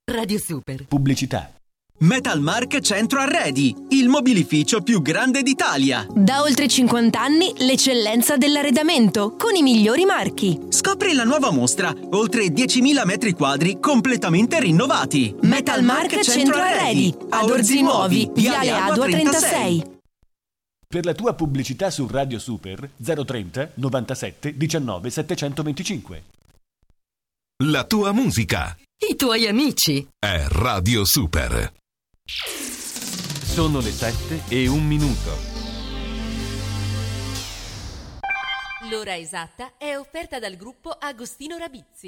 Radio Super. Pubblicità. Metalmark Centro Arredi, il mobilificio più grande d'Italia. Da oltre 50 anni l'eccellenza dell'arredamento, con i migliori marchi. Scopri la nuova mostra, oltre 10.000 metri quadri completamente rinnovati. Metalmark Centro Arredi, ad Orzi Nuovi, Viale Adua 36. Per la tua pubblicità su Radio Super 030 97 19 725. La tua musica I tuoi amici. è Radio Super. Sono le 7:01. L'ora esatta è offerta dal gruppo Agostino Rabizzi.